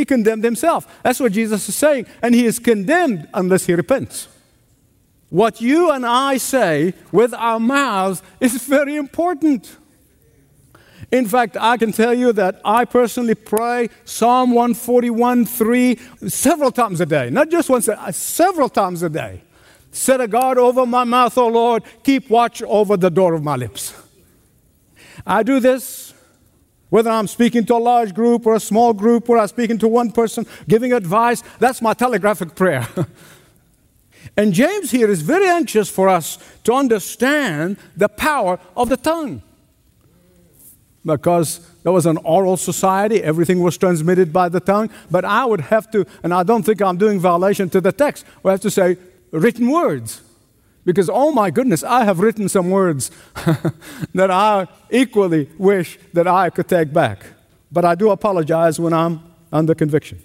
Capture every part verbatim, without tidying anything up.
He condemned himself. That's what Jesus is saying. And he is condemned unless he repents. What you and I say with our mouths is very important. In fact, I can tell you that I personally pray Psalm one forty-one, three several times a day. Not just once, several times a day. Set a guard over my mouth, O Lord. Keep watch over the door of my lips. I do this whether I'm speaking to a large group or a small group, or I'm speaking to one person, giving advice. That's my telegraphic prayer. And James here is very anxious for us to understand the power of the tongue. Because there was an oral society, everything was transmitted by the tongue. But I would have to, and I don't think I'm doing violation to the text, we have to say written words. Because, oh my goodness, I have written some words that I equally wish that I could take back. But I do apologize when I'm under conviction.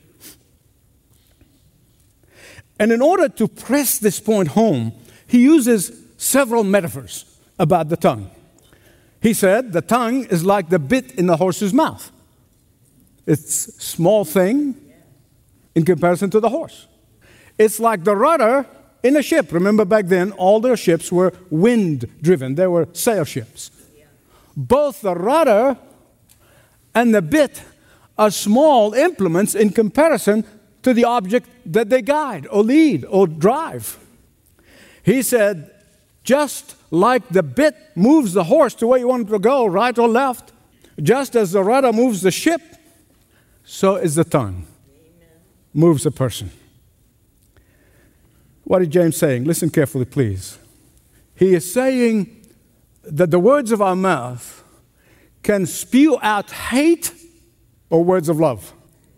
And in order to press this point home, he uses several metaphors about the tongue. He said the tongue is like the bit in the horse's mouth. It's a small thing in comparison to the horse. It's like the rudder in a ship. Remember back then, all their ships were wind-driven. They were sail ships. Both the rudder and the bit are small implements in comparison to the object that they guide or lead or drive. He said, just like the bit moves the horse to where you want it to go, right or left, just as the rudder moves the ship, so is the tongue. Amen. Moves a person. What is James saying? Listen carefully, please. He is saying that the words of our mouth can spew out hate or words of love.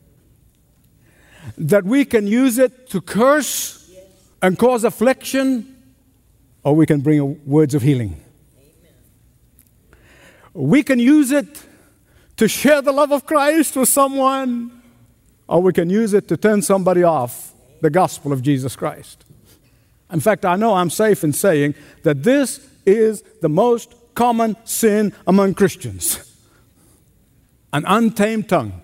That we can use it to curse and cause affliction, or we can bring words of healing. Amen. We can use it to share the love of Christ with someone, or we can use it to turn somebody off the gospel of Jesus Christ. In fact, I know I'm safe in saying that this is the most common sin among Christians. An untamed tongue.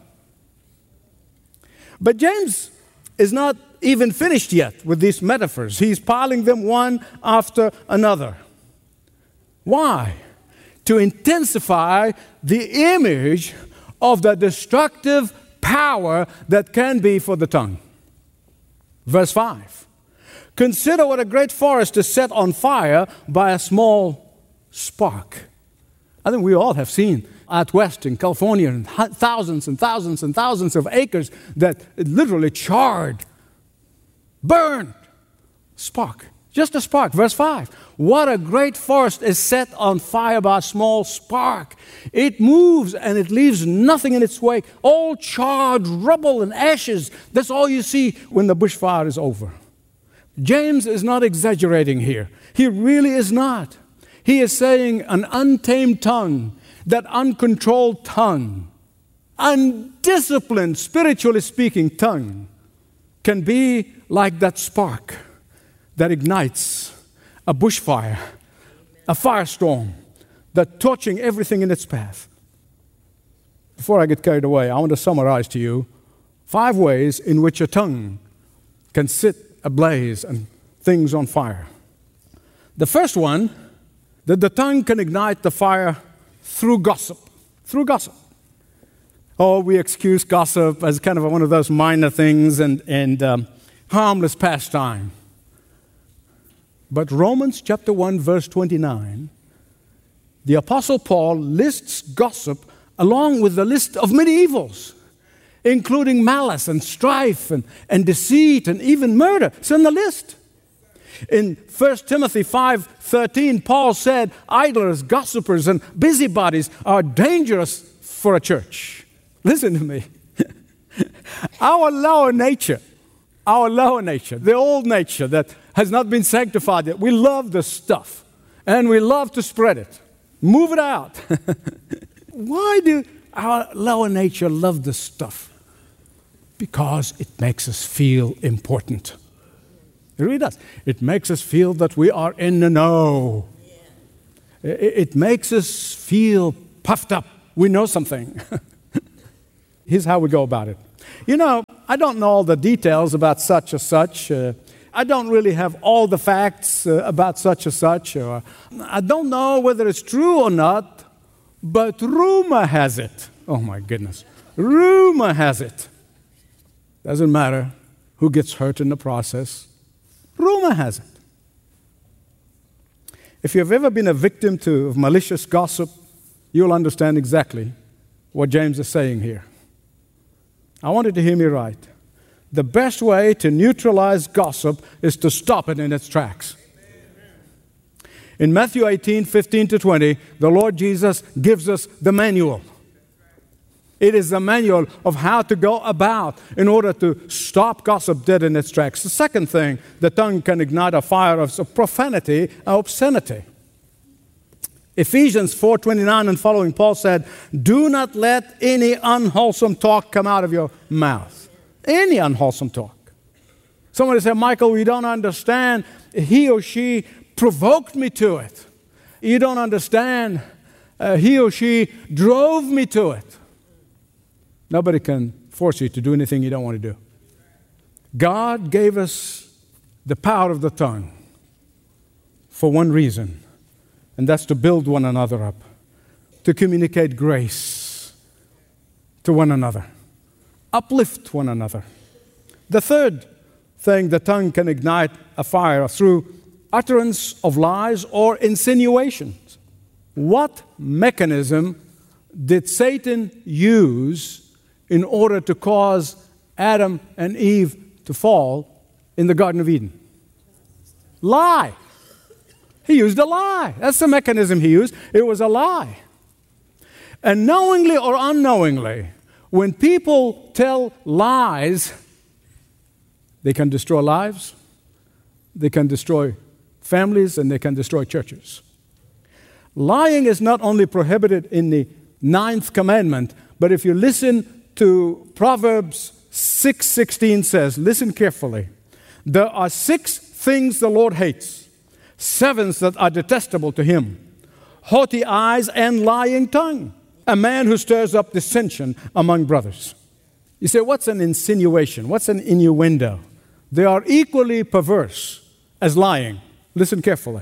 But James is not even finished yet with these metaphors. He's piling them one after another. Why? To intensify the image of the destructive power that can be for the tongue. Verse five. Consider what a great forest is set on fire by a small spark. I think we all have seen out west in California, and thousands and thousands and thousands of acres that literally charred, burned, spark. Just a spark. Verse five. What a great forest is set on fire by a small spark. It moves and it leaves nothing in its wake. All charred rubble and ashes. That's all you see when the bushfire is over. James is not exaggerating here. He really is not. He is saying an untamed tongue, that uncontrolled tongue, undisciplined, spiritually speaking tongue, can be like that spark that ignites a bushfire, a firestorm, that torching everything in its path. Before I get carried away, I want to summarize to you five ways in which a tongue can sit ablaze and things on fire. The first one, that the tongue can ignite the fire through gossip. Through gossip. Oh, we excuse gossip as kind of one of those minor things and, and um, harmless pastime. But Romans chapter one, verse twenty-nine, the Apostle Paul lists gossip along with the list of many evils, including malice and strife and, and deceit and even murder. It's on the list. In First Timothy five thirteen, Paul said, idlers, gossipers, and busybodies are dangerous for a church. Listen to me. Our lower nature, our lower nature, the old nature that has not been sanctified yet, we love the stuff, and we love to spread it. Move it out. Why do our lower nature love the stuff? Because it makes us feel important. It really does. It makes us feel that we are in the know. Yeah. It, it makes us feel puffed up. We know something. Here's how we go about it. You know, I don't know all the details about such or such. Uh, I don't really have all the facts uh, about such or such. Or I don't know whether it's true or not, but rumor has it. Oh my goodness. Rumor has it. Doesn't matter who gets hurt in the process. Rumor has it. If you've ever been a victim to of malicious gossip, you'll understand exactly what James is saying here. I want you to hear me right. The best way to neutralize gossip is to stop it in its tracks. In Matthew eighteen, fifteen to twenty, the Lord Jesus gives us the manual. It is the manual of how to go about in order to stop gossip dead in its tracks. The second thing, the tongue can ignite a fire of profanity and obscenity. Ephesians four twenty-nine and following, Paul said, do not let any unwholesome talk come out of your mouth. Any unwholesome talk. Somebody said, Michael, we don't understand. He or she provoked me to it. You don't understand. Uh, he or she drove me to it. Nobody can force you to do anything you don't want to do. God gave us the power of the tongue for one reason, and that's to build one another up, to communicate grace to one another, uplift one another. The third thing, the tongue can ignite a fire through utterance of lies or insinuations. What mechanism did Satan use in order to cause Adam and Eve to fall in the Garden of Eden? Lie. He used a lie. That's the mechanism he used. It was a lie. And knowingly or unknowingly, when people tell lies, they can destroy lives, they can destroy families, and they can destroy churches. Lying is not only prohibited in the ninth commandment, but if you listen to Proverbs six sixteen says, listen carefully, there are six things the Lord hates, seven that are detestable to him: haughty eyes and lying tongue, a man who stirs up dissension among brothers. You say, what's an insinuation? What's an innuendo? They are equally perverse as lying. Listen carefully.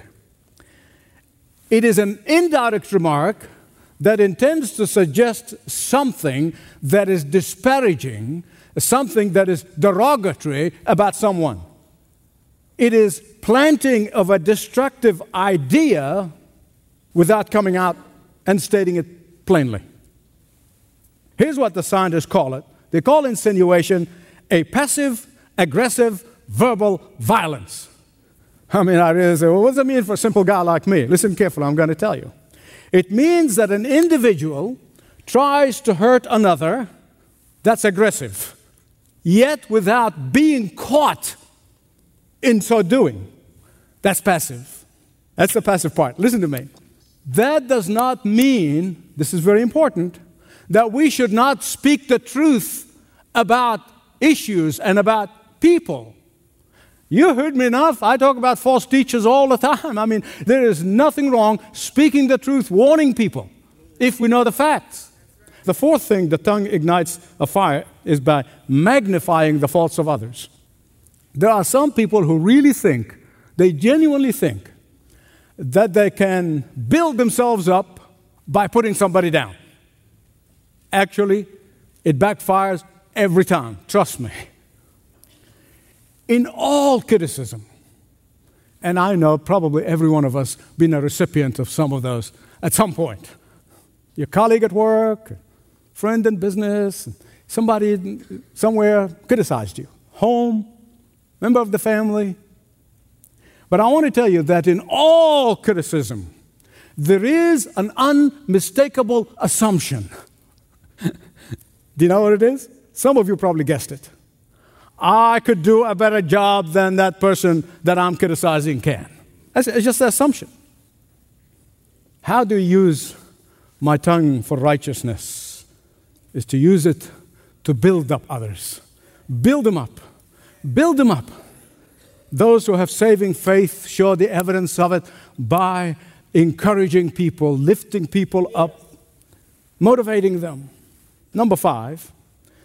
It is an indirect remark that intends to suggest something that is disparaging, something that is derogatory about someone. It is planting of a destructive idea without coming out and stating it plainly. Here's what the scientists call it. They call insinuation a passive, aggressive, verbal violence. I mean, I really say, well, what does it mean for a simple guy like me? Listen carefully, I'm going to tell you. It means that an individual tries to hurt another, that's aggressive, yet without being caught in so doing. That's passive. That's the passive part. Listen to me. That does not mean, this is very important, that we should not speak the truth about issues and about people. You heard me enough. I talk about false teachers all the time. I mean, there is nothing wrong speaking the truth, warning people, if we know the facts. The fourth thing the tongue ignites a fire is by magnifying the faults of others. There are some people who really think, they genuinely think, that they can build themselves up by putting somebody down. Actually, it backfires every time. Trust me. In all criticism, and I know probably every one of us been a recipient of some of those at some point. Your colleague at work, friend in business, somebody somewhere criticized you. Home, member of the family. But I want to tell you that in all criticism, there is an unmistakable assumption. Do you know what it is? Some of you probably guessed it. I could do a better job than that person that I'm criticizing can. That's, it's just an assumption. How do you use my tongue for righteousness? Is to use it to build up others. Build them up. Build them up. Those who have saving faith show the evidence of it by encouraging people, lifting people up, motivating them. Number five,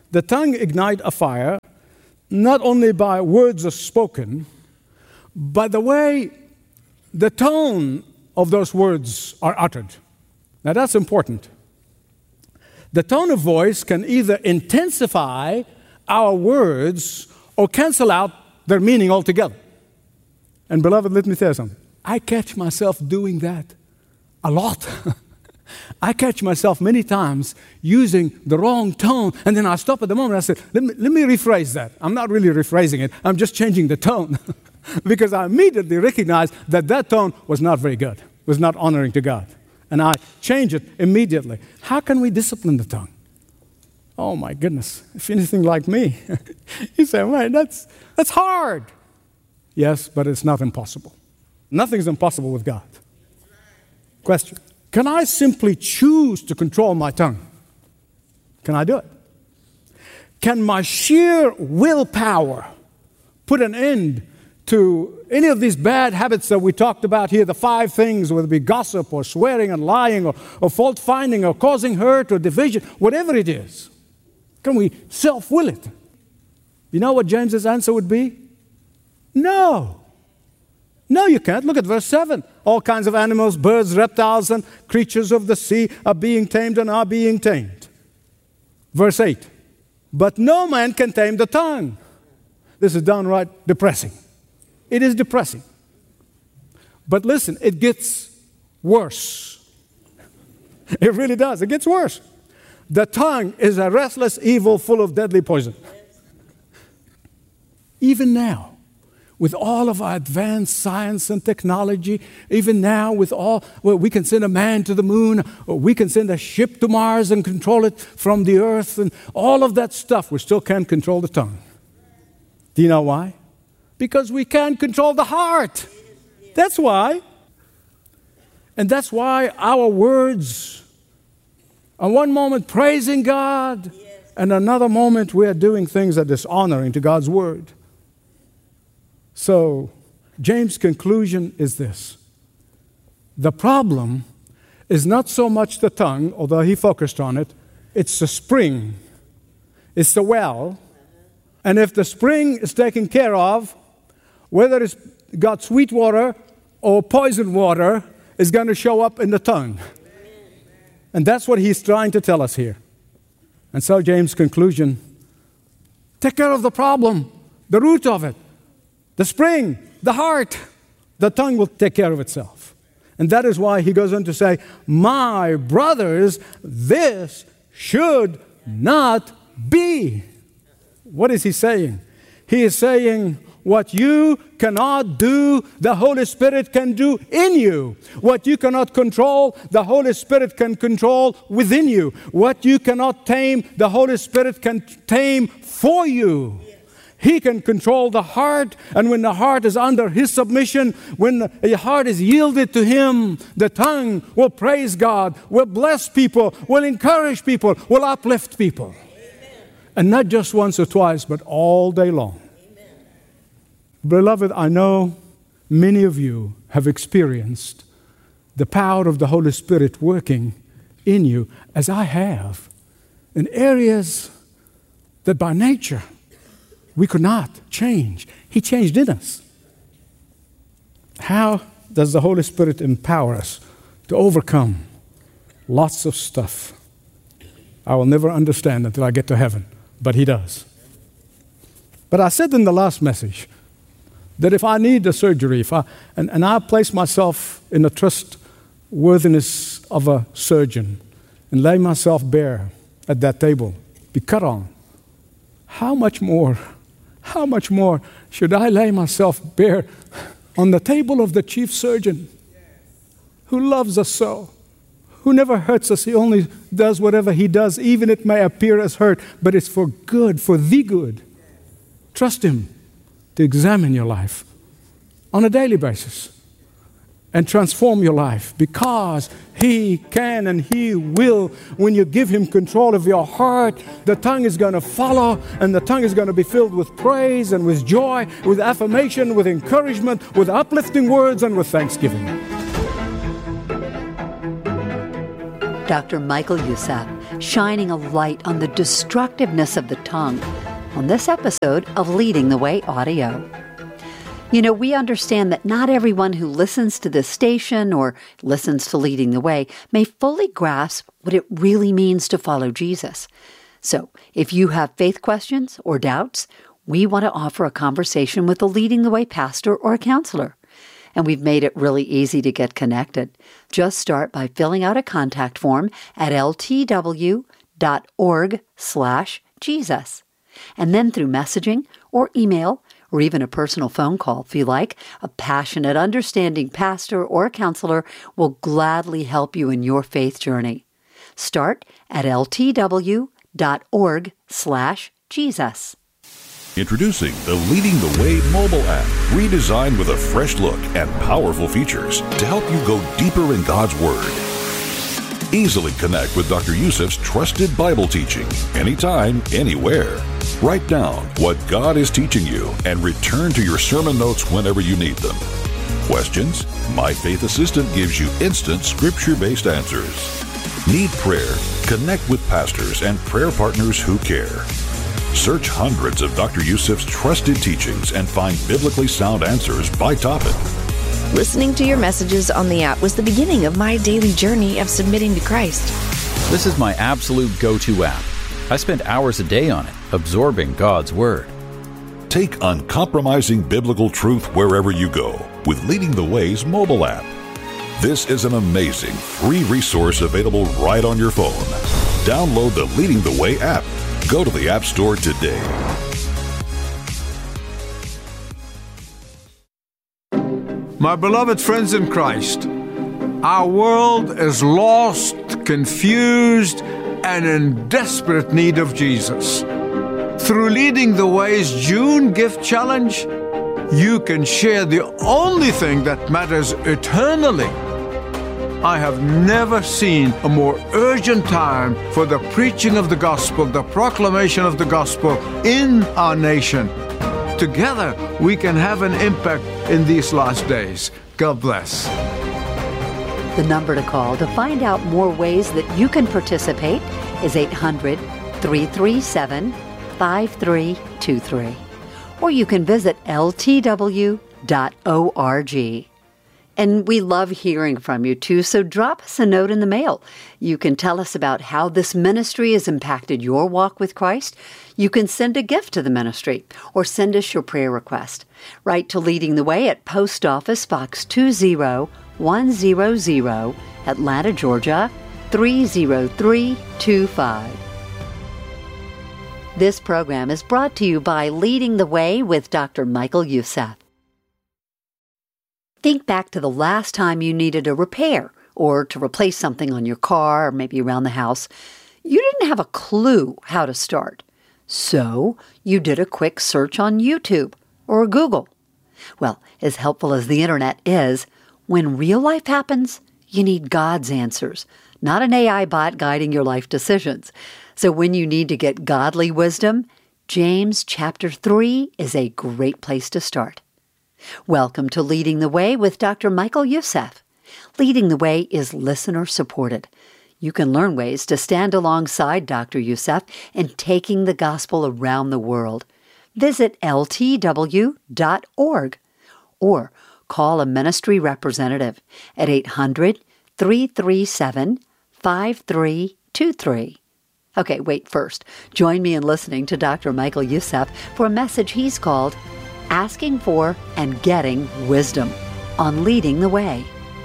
The tongue ignites a fire, not only by words are spoken, but the way the tone of those words are uttered. Now that's important. The tone of voice can either intensify our words or cancel out their meaning altogether. And beloved, let me tell you something. I catch myself doing that a lot. I catch myself many times using the wrong tone, and then I stop at the moment and I say, let me, let me rephrase that. I'm not really rephrasing it. I'm just changing the tone because I immediately recognize that that tone was not very good, was not honoring to God. And I change it immediately. How can we discipline the tongue? Oh, my goodness. If anything like me, you say, man, that's, that's hard. Yes, but it's not impossible. Nothing's impossible with God. Question. Can I simply choose to control my tongue? Can I do it? Can my sheer willpower put an end to any of these bad habits that we talked about here, the five things, whether it be gossip or swearing and lying or, or fault finding or causing hurt or division, whatever it is? Can we self-will it? You know what James's answer would be? No. No, you can't. Look at verse seven. All kinds of animals, birds, reptiles, and creatures of the sea are being tamed and are being tamed. Verse eight. But no man can tame the tongue. This is downright depressing. It is depressing. But listen, it gets worse. It really does. It gets worse. The tongue is a restless evil full of deadly poison. Even now, with all of our advanced science and technology, even now with all, well, we can send a man to the moon, or we can send a ship to Mars and control it from the earth, and all of that stuff, we still can't control the tongue. Do you know why? Because we can't control the heart. That's why. And that's why our words, on one moment praising God, and another moment we are doing things that are dishonoring to God's word. So, James' conclusion is this. The problem is not so much the tongue, although he focused on it. It's the spring. It's the well. And if the spring is taken care of, whether it's got sweet water or poison water, is going to show up in the tongue. And that's what he's trying to tell us here. And so James' conclusion, take care of the problem, the root of it. The spring, the heart, the tongue will take care of itself. And that is why he goes on to say, my brothers, this should not be. What is he saying? He is saying, what you cannot do, the Holy Spirit can do in you. What you cannot control, the Holy Spirit can control within you. What you cannot tame, the Holy Spirit can tame for you. He can control the heart, and when the heart is under His submission, when the heart is yielded to Him, the tongue will praise God, will bless people, will encourage people, will uplift people. Amen. And not just once or twice, but all day long. Amen. Beloved, I know many of you have experienced the power of the Holy Spirit working in you, as I have, in areas that by nature we could not change. He changed in us. How does the Holy Spirit empower us to overcome lots of stuff I will never understand until I get to heaven? But He does. But I said in the last message that if I need a surgery, if I, and, and I place myself in the trustworthiness of a surgeon and lay myself bare at that table, be cut on, how much more How much more should I lay myself bare on the table of the chief surgeon who loves us so, who never hurts us. He only does whatever He does, even it may appear as hurt, but it's for good, for the good. Trust Him to examine your life on a daily basis and transform your life, because He can and He will. When you give Him control of your heart, the tongue is going to follow, and the tongue is going to be filled with praise and with joy, with affirmation, with encouragement, with uplifting words, and with thanksgiving. Doctor Michael Youssef, shining a light on the destructiveness of the tongue on this episode of Leading the Way Audio. You know, we understand that not everyone who listens to this station or listens to Leading the Way may fully grasp what it really means to follow Jesus. So, if you have faith questions or doubts, we want to offer a conversation with a Leading the Way pastor or a counselor. And we've made it really easy to get connected. Just start by filling out a contact form at ltw.org slash Jesus. And then through messaging or email, or even a personal phone call if you like, a passionate, understanding pastor or counselor will gladly help you in your faith journey. Start at ltw.org slash Jesus. Introducing the Leading the Way mobile app, redesigned with a fresh look and powerful features to help you go deeper in God's Word. Easily connect with Doctor Youssef's trusted Bible teaching, anytime, anywhere. Write down what God is teaching you and return to your sermon notes whenever you need them. Questions? My Faith Assistant gives you instant scripture-based answers. Need prayer? Connect with pastors and prayer partners who care. Search hundreds of Doctor Youssef's trusted teachings and find biblically sound answers by topic. Listening to your messages on the app was the beginning of my daily journey of submitting to Christ. This is my absolute go-to app. I spend hours a day on it, absorbing God's Word. Take uncompromising biblical truth wherever you go with Leading the Way's mobile app. This is an amazing free resource available right on your phone. Download the Leading the Way app. Go to the App Store today. My beloved friends in Christ, our world is lost, confused, and in desperate need of Jesus. Through Leading the Way's June Gift Challenge, you can share the only thing that matters eternally. I have never seen a more urgent time for the preaching of the gospel, the proclamation of the gospel in our nation. Together, we can have an impact in these last days. God bless. The number to call to find out more ways that you can participate is eight hundred, three three seven, five three two three. Or you can visit L T W dot org. And we love hearing from you, too, so drop us a note in the mail. You can tell us about how this ministry has impacted your walk with Christ. You can send a gift to the ministry or send us your prayer request. Write to Leading the Way at Post Office Box two zero one zero zero, Atlanta, Georgia, three zero three two five. This program is brought to you by Leading the Way with Doctor Michael Youssef. Think back to the last time you needed a repair or to replace something on your car or maybe around the house. You didn't have a clue how to start. So you did a quick search on YouTube or Google. Well, as helpful as the internet is, when real life happens, you need God's answers, not an A I bot guiding your life decisions. So when you need to get godly wisdom, James chapter three is a great place to start. Welcome to Leading the Way with Doctor Michael Youssef. Leading the Way is listener-supported. You can learn ways to stand alongside Doctor Youssef in taking the gospel around the world. Visit L T W dot org or call a ministry representative at eight hundred, three three seven, five three two three. Okay, wait first. Join me in listening to Doctor Michael Youssef for a message he's called Asking for and Getting Wisdom on Leading the Way.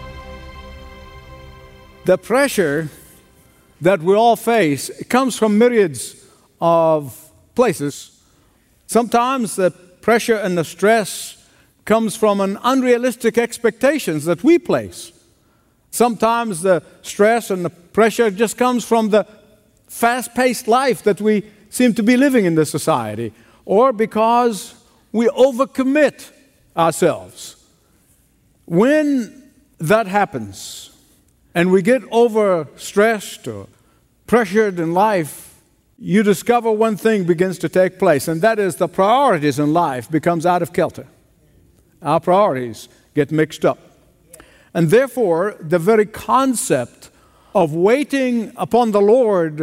The pressure that we all face comes from myriads of places. Sometimes the pressure and the stress comes from an unrealistic expectations that we place. Sometimes the stress and the pressure just comes from the fast-paced life that we seem to be living in this society, or because we overcommit ourselves. When that happens, and we get overstressed or pressured in life, you discover one thing begins to take place, and that is the priorities in life becomes out of kilter. Our priorities get mixed up. And therefore, the very concept of waiting upon the Lord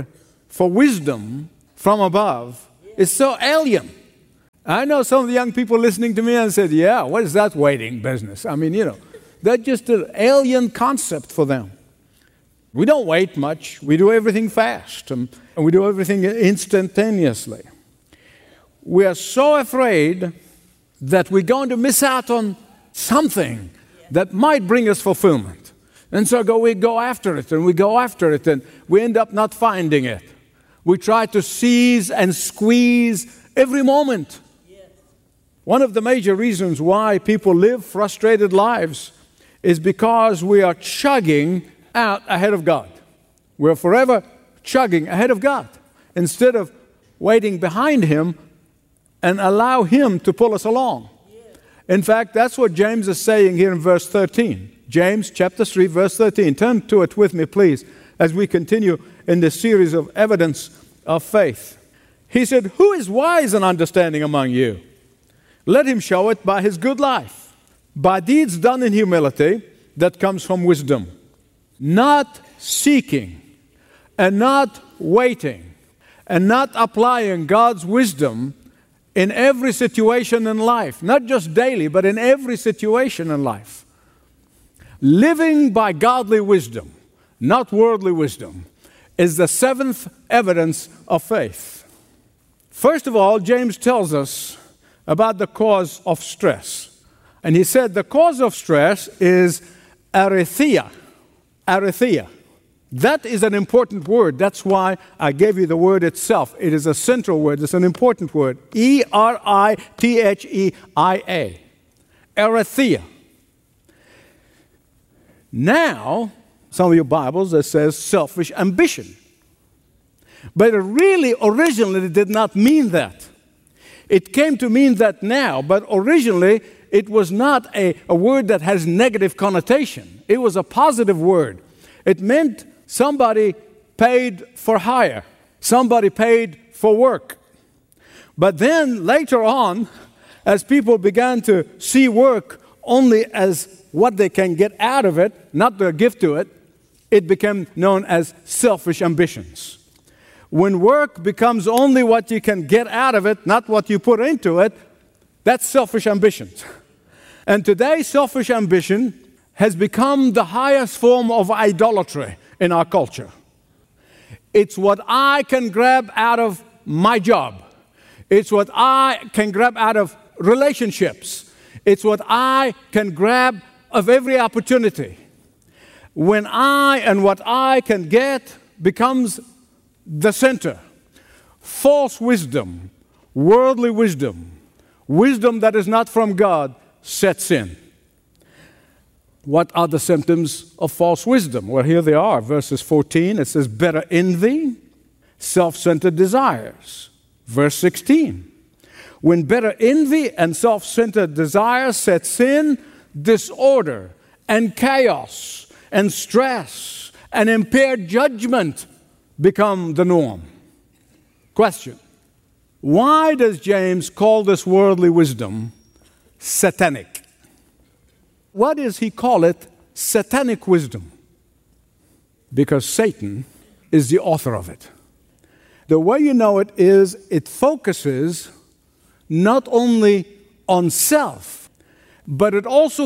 for wisdom from above is so alien. I know some of the young people listening to me and said, yeah, what is that waiting business? I mean, you know, that's just an alien concept for them. We don't wait much. We do everything fast, and we do everything instantaneously. We are so afraid that we're going to miss out on something that might bring us fulfillment. And so go, we go after it, and we go after it, and we end up not finding it. We try to seize and squeeze every moment. One of the major reasons why people live frustrated lives is because we are chugging out ahead of God. We're forever chugging ahead of God instead of waiting behind Him and allow Him to pull us along. In fact, that's what James is saying here in verse thirteen. James chapter three, verse thirteen. Turn to it with me, please, as we continue in this series of evidence of faith. He said, who is wise and understanding among you? Let him show it by his good life, by deeds done in humility that comes from wisdom, not seeking and not waiting and not applying God's wisdom in every situation in life, not just daily, but in every situation in life. Living by godly wisdom, not worldly wisdom, is the seventh evidence of faith. First of all, James tells us about the cause of stress. And he said the cause of stress is aletheia. Aletheia. That is an important word. That's why I gave you the word itself. It is a central word. It's an important word. E R I T H E I A. Aletheia. Now, some of your Bibles, it says selfish ambition. But it really originally did not mean that. It came to mean that now, but originally it was not a, a word that has negative connotation. It was a positive word. It meant somebody paid for hire. Somebody paid for work. But then later on, as people began to see work only as what they can get out of it, not their gift to it, it became known as selfish ambitions. When work becomes only what you can get out of it, not what you put into it, that's selfish ambitions. And today, selfish ambition has become the highest form of idolatry in our culture. It's what I can grab out of my job. It's what I can grab out of relationships. It's what I can grab of every opportunity. When I and what I can get becomes the center. False wisdom, worldly wisdom, wisdom that is not from God sets in. What are the symptoms of false wisdom? Well, here they are. Verses fourteen, it says, better envy, self-centered desires. Verse sixteen, when better envy and self-centered desire sets in, disorder and chaos and stress and impaired judgment become the norm. Question: why does James call this worldly wisdom satanic? Why does he call it satanic wisdom? Because Satan is the author of it. The way you know it is it focuses not only on self, but it also